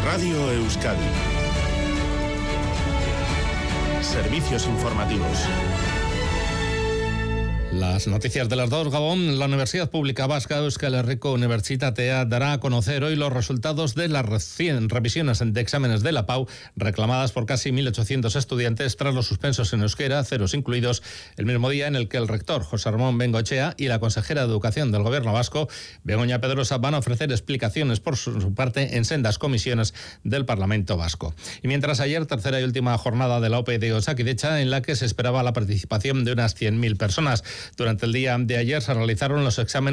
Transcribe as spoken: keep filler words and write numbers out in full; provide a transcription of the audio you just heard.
Radio Euskadi. Servicios informativos. Las noticias de las dos, Gabón. La Universidad Pública Vasca Euskal Herriko Unibertsitatea dará a conocer hoy los resultados de las recién revisiones de exámenes de la P A U reclamadas por casi mil ochocientos estudiantes tras los suspensos en euskera, ceros incluidos, el mismo día en el que el rector José Ramón Bengoechea y la consejera de Educación del Gobierno vasco, Begoña Pedrosa, van a ofrecer explicaciones por su parte en sendas comisiones del Parlamento vasco. Y mientras ayer, tercera y última jornada de la O P E de Osakidecha, en la que se esperaba la participación de unas cien mil personas. Durante el día de ayer se realizaron los exámenes